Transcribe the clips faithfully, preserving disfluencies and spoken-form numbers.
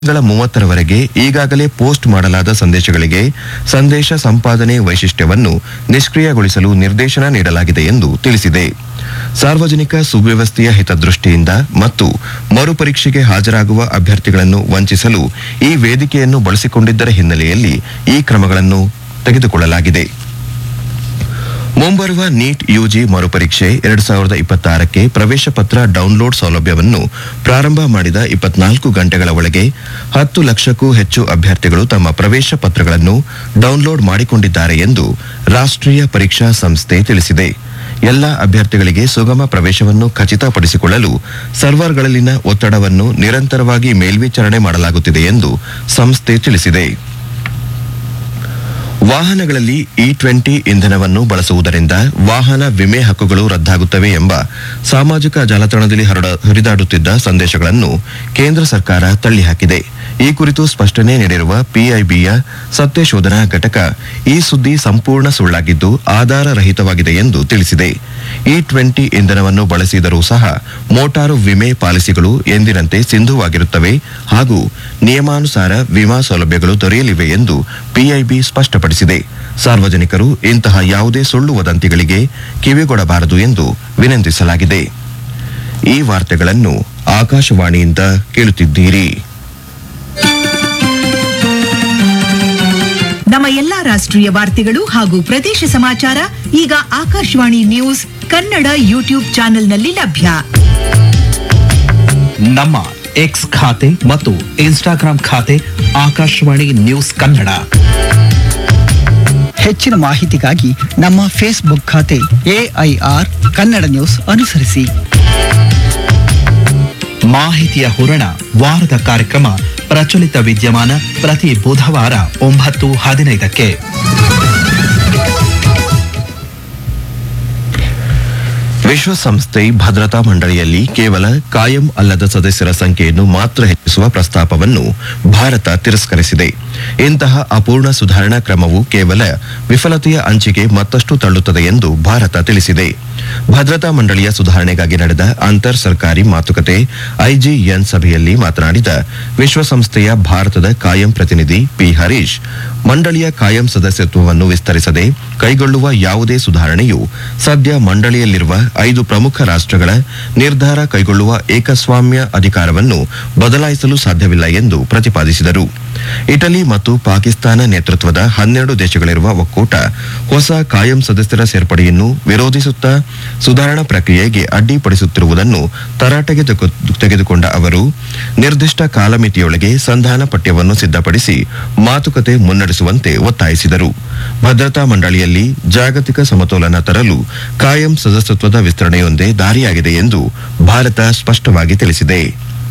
ಗಳ ಮೂವತ್ತರವರೆಗೆ ಈಗಾಗಲೇ ಪೋಸ್ಟ್ ಮಾಡಲಾದ ಸಂದೇಶಗಳಿಗೆ ಸಂದೇಶ ಸಂಪಾದನೆ ವೈಶಿಷ್ಟ್ಯವನ್ನು ನಿಷ್ಕ್ರಿಯಗೊಳಿಸಲು ನಿರ್ದೇಶನ ನೀಡಲಾಗಿದೆ ಎಂದು ತಿಳಿಸಿದೆ. ಸಾರ್ವಜನಿಕ ಸುವ್ಯವಸ್ಥೆಯ ಹಿತದೃಷ್ಟಿಯಿಂದ ಮತ್ತು ಮರುಪರೀಕ್ಷೆಗೆ ಹಾಜರಾಗುವ ಅಭ್ಯರ್ಥಿಗಳನ್ನು ವಂಚಿಸಲು ಈ ವೇದಿಕೆಯನ್ನು ಬಳಸಿಕೊಂಡಿದ್ದರ ಹಿನ್ನೆಲೆಯಲ್ಲಿ ಈ ಕ್ರಮಗಳನ್ನು ತೆಗೆದುಕೊಳ್ಳಲಾಗಿದೆ. ಮುಂಬರುವ ನೀಟ್ ಯುಜಿ ಮರುಪರೀಕ್ಷೆ ಎರಡು ಸಾವಿರದ ಇಪ್ಪತ್ತಾರಕ್ಕೆ ಪ್ರವೇಶ ಪತ್ರ ಡೌನ್ಲೋಡ್ ಸೌಲಭ್ಯವನ್ನು ಪ್ರಾರಂಭ ಮಾಡಿದ ಇಪ್ಪತ್ನಾಲ್ಕು ಗಂಟೆಗಳ ಒಳಗೆ ಹತ್ತು ಲಕ್ಷಕ್ಕೂ ಹೆಚ್ಚು ಅಭ್ಯರ್ಥಿಗಳು ತಮ್ಮ ಪ್ರವೇಶ ಪತ್ರಗಳನ್ನು ಡೌನ್ಲೋಡ್ ಮಾಡಿಕೊಂಡಿದ್ದಾರೆ ಎಂದು ರಾಷ್ಟ್ರೀಯ ಪರೀಕ್ಷಾ ಸಂಸ್ಥೆ ತಿಳಿಸಿದೆ. ಎಲ್ಲ ಅಭ್ಯರ್ಥಿಗಳಿಗೆ ಸುಗಮ ಪ್ರವೇಶವನ್ನು ಖಚಿತಪಡಿಸಿಕೊಳ್ಳಲು ಸರ್ವರ್ಗಳಲ್ಲಿನ ಒತ್ತಡವನ್ನು ನಿರಂತರವಾಗಿ ಮೇಲ್ವಿಚಾರಣೆ ಮಾಡಲಾಗುತ್ತಿದೆ ಎಂದು ಸಂಸ್ಥೆ ತಿಳಿಸಿದೆ. ವಾಹನಗಳಲ್ಲಿ ಇ ಟ್ವೆಂಟಿ ಇಂಧನವನ್ನು ಬಳಸುವುದರಿಂದ ವಾಹನ ವಿಮೆ ಹಕ್ಕುಗಳು ರದ್ದಾಗುತ್ತವೆ ಎಂಬ ಸಾಮಾಜಿಕ ಜಾಲತಾಣದಲ್ಲಿ ಹರಿದಾಡುತ್ತಿದ್ದ ಸಂದೇಶಗಳನ್ನು ಕೇಂದ್ರ ಸರ್ಕಾರ ತಳ್ಳಿಹಾಕಿದೆ. ಈ ಕುರಿತು ಸ್ಪಷ್ಟನೆ ನೀಡಿರುವ ಪಿಐಬಿಯ ಸತ್ಯ ಶೋಧನಾ ಘಟಕ ಈ ಸುದ್ದಿ ಸಂಪೂರ್ಣ ಸುಳ್ಳಾಗಿದ್ದು ಆಧಾರ ರಹಿತವಾಗಿದೆ ಎಂದು ತಿಳಿಸಿದೆ. ಇ ಟ್ವೆಂಟಿ ಇಂಧನವನ್ನು ಬಳಸಿದರೂ ಸಹ ಮೋಟಾರು ವಿಮೆ ಪಾಲಿಸಿಗಳು ಎಂದಿನಂತೆ ಸಿಂಧುವಾಗಿರುತ್ತವೆ ಹಾಗೂ ನಿಯಮಾನುಸಾರ ವಿಮಾ ಸೌಲಭ್ಯಗಳು ದೊರೆಯಲಿವೆ ಎಂದು ಪಿಐಬಿ ಸ್ಪಷ್ಟಪಡಿಸಿದೆ. ಸಾರ್ವಜನಿಕರು ಇಂತಹ ಯಾವುದೇ ಸುಳ್ಳು ವದಂತಿಗಳಿಗೆ ಕಿವಿಗೊಡಬಾರದು ಎಂದು ವಿನಂತಿಸಲಾಗಿದೆ. ಈ ವಾರ್ತೆಗಳನ್ನು ಆಕಾಶವಾಣಿಯಿಂದ ಕೇಳುತ್ತಿದ್ದೀರಿ. ನಮ್ಮ ಎಲ್ಲಾ ರಾಷ್ಟ್ರೀಯ ವಾರ್ತೆಗಳು ಹಾಗೂ ಪ್ರದೇಶ ಸಮಾಚಾರ ಈಗ ಆಕಾಶವಾಣಿ ನ್ಯೂಸ್ ಕನ್ನಡ ಯೂಟ್ಯೂಬ್ ಚಾನೆಲ್ನಲ್ಲಿ ಲಭ್ಯ. ನಮ್ಮ ಎಕ್ಸ್ ಖಾತೆ ಮತ್ತು ಇನ್ಸ್ಟಾಗ್ರಾಂ ಖಾತೆ ಆಕಾಶವಾಣಿ ನ್ಯೂಸ್ ಕನ್ನಡ. ಹೆಚ್ಚಿನ ಮಾಹಿತಿಗಾಗಿ ನಮ್ಮ ಫೇಸ್ಬುಕ್ ಖಾತೆ ಎಐಆರ್ ಕನ್ನಡ ನ್ಯೂಸ್ ಅನುಸರಿಸಿ. ಮಾಹಿತಿಯ ಹೂರಣ ವಾರದ ಕಾರ್ಯಕ್ರಮ ಪ್ರಚಲಿತ ವಿದ್ಯಮಾನ ಪ್ರತಿ ಬುಧವಾರ ಒಂಬತ್ತು ಹದಿನೈದಕ್ಕೆ. ವಿಶ್ವಸಂಸ್ಥೆ ಭದ್ರತಾ ಮಂಡಳಿಯಲ್ಲಿ ಕೇವಲ ಕಾಯಂ ಅಲ್ಲದ ಸದಸ್ಯರ ಸಂಖ್ಯೆಯನ್ನು ಮಾತ್ರ ಹೆಚ್ಚಿಸುವ ಪ್ರಸ್ತಾಪವನ್ನು ಭಾರತ ತಿರಸ್ಕರಿಸಿದೆ. ಇಂತಹ ಅಪೂರ್ಣ ಸುಧಾರಣಾ ಕ್ರಮವು ಕೇವಲ ವಿಫಲತೆಯ ಅಂಚಿಗೆ ಮತ್ತಷ್ಟು ತಳ್ಳುತ್ತದೆ ಎಂದು ಭಾರತ ತಿಳಿಸಿದೆ. ಭದ್ರತಾ ಮಂಡಳಿಯ ಸುಧಾರಣೆಗಾಗಿ ನಡೆದ ಅಂತರ್ ಸರ್ಕಾರಿ ಮಾತುಕತೆ ಐಜಿಎನ್ ಸಭೆಯಲ್ಲಿ ಮಾತನಾಡಿದ ವಿಶ್ವಸಂಸ್ಥೆಯ ಭಾರತದ ಕಾಯಂ ಪ್ರತಿನಿಧಿ ಪಿ ಹರೀಶ್, ಮಂಡಳಿಯ ಕಾಯಂ ಸದಸ್ಯತ್ವವನ್ನು ವಿಸ್ತರಿಸದೆ ಕೈಗೊಳ್ಳುವ ಯಾವುದೇ ಸುಧಾರಣೆಯು ಸದ್ಯ ಮಂಡಳಿಯಲ್ಲಿರುವ ಐದು ಪ್ರಮುಖ ರಾಷ್ಟ್ರಗಳ ನಿರ್ಧಾರ ಕೈಗೊಳ್ಳುವ ಏಕಸ್ವಾಮ್ಯ ಅಧಿಕಾರವನ್ನು ಬದಲಾಯಿಸಲು ಸಾಧ್ಯವಿಲ್ಲ ಎಂದು ಪ್ರತಿಪಾದಿಸಿದರು. ಇಟಲಿ ಮತ್ತು ಪಾಕಿಸ್ತಾನ ನೇತೃತ್ವದ ಹನ್ನೆರಡು ದೇಶಗಳಿರುವ ಒಕ್ಕೂಟ ಹೊಸ ಕಾಯಂ ಸದಸ್ಯರ ಸೇರ್ಪಡೆಯನ್ನು ವಿರೋಧಿಸುತ್ತಾ ಸುಧಾರಣಾ ಪ್ರಕ್ರಿಯೆಗೆ ಅಡ್ಡಿಪಡಿಸುತ್ತಿರುವುದನ್ನು ತರಾಟೆಗೆ ತೆಗೆದುಕೊಂಡ ಅವರು ನಿರ್ದಿಷ್ಟ ಕಾಲಮಿತಿಯೊಳಗೆ ಸಂಧಾನ ಪಠ್ಯವನ್ನು ಸಿದ್ಧಪಡಿಸಿ ಮಾತುಕತೆ ಮುನ್ನಡೆಸುವಂತೆ ಒತ್ತಾಯಿಸಿದರು. ಭದ್ರತಾ ಮಂಡಳಿಯಲ್ಲಿ ಜಾಗತಿಕ ಸಮತೋಲನ ತರಲು ಕಾಯಂ ಸದಸ್ಯತ್ವದ ವಿಸ್ತರಣೆಯೊಂದೇ ದಾರಿಯಾಗಿದೆ ಎಂದು ಭಾರತ ಸ್ಪಷ್ಟವಾಗಿ ತಿಳಿಸಿದೆ.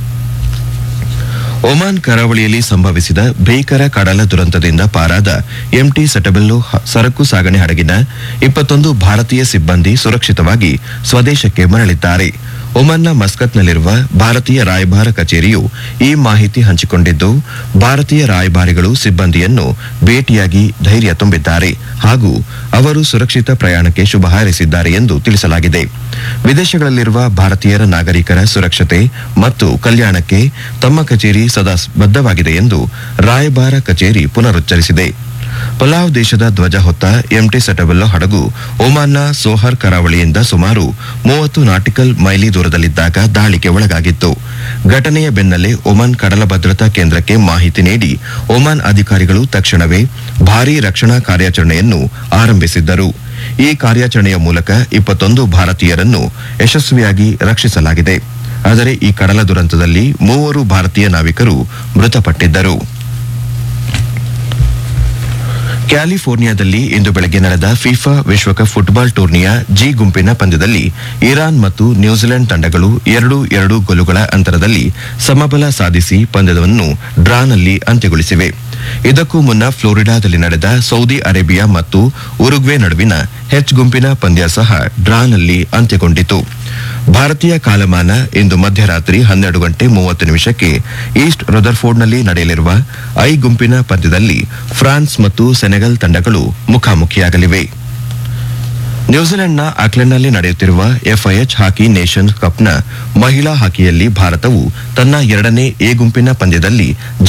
ಒಮಾನ್ ಕರಾವಳಿಯಲ್ಲಿ ಸಂಭವಿಸಿದ ಭೀಕರ ಕಡಲ ದುರಂತದಿಂದ ಪಾರಾದ ಎಂಟಿ ಸೆಟಬೆಲ್ಲೋ ಸರಕು ಸಾಗಣೆ ಹಡಗಿನ ಇಪ್ಪತ್ತೊಂದು ಭಾರತೀಯ ಸಿಬ್ಬಂದಿ ಸುರಕ್ಷಿತವಾಗಿ ಸ್ವದೇಶಕ್ಕೆ ಮರಳಿದ್ದಾರೆ. ಒಮಾನ್ನ ಮಸ್ಕತ್ನಲ್ಲಿರುವ ಭಾರತೀಯ ರಾಯಭಾರ ಕಚೇರಿಯು ಈ ಮಾಹಿತಿ ಹಂಚಿಕೊಂಡಿದ್ದು, ಭಾರತೀಯ ರಾಯಭಾರಿಗಳು ಸಿಬ್ಬಂದಿಯನ್ನು ಭೇಟಿಯಾಗಿ ಧೈರ್ಯ ತುಂಬಿದ್ದಾರೆ ಹಾಗೂ ಅವರು ಸುರಕ್ಷಿತ ಪ್ರಯಾಣಕ್ಕೆ ಶುಭ ಹಾರೈಸಿದ್ದಾರೆ ಎಂದು ತಿಳಿಸಲಾಗಿದೆ. ವಿದೇಶಗಳಲ್ಲಿರುವ ಭಾರತೀಯರ ನಾಗರಿಕರ ಸುರಕ್ಷತೆ ಮತ್ತು ಕಲ್ಯಾಣಕ್ಕೆ ತಮ್ಮ ಕಚೇರಿ ಸದಾ ಬದ್ಧವಾಗಿದೆ ಎಂದು ರಾಯಭಾರ ಕಚೇರಿ ಪುನರುಚ್ಚರಿಸಿದೆ. ಪಲಾವ್ ದೇಶದ ಧ್ವಜ ಹೊತ್ತ ಎಂಟಿ ಸೆಟಬೆಲ್ಲೋ ಹಡಗು ಒಮಾನ್ನ ಸೋಹರ್ ಕರಾವಳಿಯಿಂದ ಸುಮಾರು ಮೂವತ್ತು ನಾಟಿಕಲ್ ಮೈಲಿ ದೂರದಲ್ಲಿದ್ದಾಗ ದಾಳಿಗೆ ಒಳಗಾಗಿತ್ತು. ಘಟನೆಯ ಬೆನ್ನಲ್ಲೇ ಒಮಾನ್ ಕಡಲ ಭದ್ರತಾ ಕೇಂದ್ರಕ್ಕೆ ಮಾಹಿತಿ ನೀಡಿ ಒಮಾನ್ ಅಧಿಕಾರಿಗಳು ತಕ್ಷಣವೇ ಭಾರೀ ರಕ್ಷಣಾ ಕಾರ್ಯಾಚರಣೆಯನ್ನು ಆರಂಭಿಸಿದ್ದರು. ಈ ಕಾರ್ಯಾಚರಣೆಯ ಮೂಲಕ ಇಪ್ಪತ್ತೊಂದು ಭಾರತೀಯರನ್ನು ಯಶಸ್ವಿಯಾಗಿ ರಕ್ಷಿಸಲಾಗಿದೆ. ಆದರೆ ಈ ಕಡಲ ದುರಂತದಲ್ಲಿ ಮೂವರು ಭಾರತೀಯ ನಾವಿಕರು ಮೃತಪಟ್ಟಿದ್ದರು. ಕ್ಯಾಲಿಫೋರ್ನಿಯಾದಲ್ಲಿ ಇಂದು ಬೆಳಗ್ಗೆ ನಡೆದ ಫಿಫಾ ವಿಶ್ವಕಪ್ ಫುಟ್ಬಾಲ್ ಟೂರ್ನಿಯ ಜಿ ಗುಂಪಿನ ಪಂದ್ಯದಲ್ಲಿ ಇರಾನ್ ಮತ್ತು ನ್ಯೂಜಿಲೆಂಡ್ ತಂಡಗಳು ಎರಡು ಎರಡು ಗೋಲುಗಳ ಅಂತರದಲ್ಲಿ ಸಮಬಲ ಸಾಧಿಸಿ ಪಂದ್ಯವನ್ನು ಡ್ರಾನಲ್ಲಿ ಅಂತ್ಯಗೊಳಿಸಿವೆ. ಇದಕ್ಕೂ ಮುನ್ನ ಫ್ಲೋರಿಡಾದಲ್ಲಿ ನಡೆದ ಸೌದಿ ಅರೇಬಿಯಾ ಮತ್ತು ಉರುಗ್ವೆ ನಡುವಿನ ಹೆಚ್ ಗುಂಪಿನ ಪಂದ್ಯ ಸಹ ಡ್ರಾನಲ್ಲಿ ಅಂತ್ಯಗೊಂಡಿತು. ಭಾರತೀಯ ಕಾಲಮಾನ ಇಂದು ಮಧ್ಯರಾತ್ರಿ ಹನ್ನೆರಡು ಗಂಟೆ ಮೂವತ್ತು ನಿಮಿಷಕ್ಕೆ ಈಸ್ಟ್ ರದರ್ಫೋರ್ಡ್ನಲ್ಲಿ ನಡೆಯಲಿರುವ ಐ ಗುಂಪಿನ ಪಂದ್ಯದಲ್ಲಿ ಫ್ರಾನ್ಸ್ ಮತ್ತು ಸೆನೆಗಲ್ ತಂಡಗಳು ಮುಖಾಮುಖಿಯಾಗಲಿವೆ. ನ್ಯೂಜಿಲೆಂಡ್ನ ಆಕ್ಲೆಂಡ್ನಲ್ಲಿ ನಡೆಯುತ್ತಿರುವ ಎಫ್ಐಎಚ್ ಹಾಕಿ ನೇಷನ್ಸ್ ಕಪ್ನ ಮಹಿಳಾ ಹಾಕಿಯಲ್ಲಿ ಭಾರತವು ತನ್ನ ಎರಡನೇ ಎ ಗುಂಪಿನ ಪಂದ್ಯದಲ್ಲಿ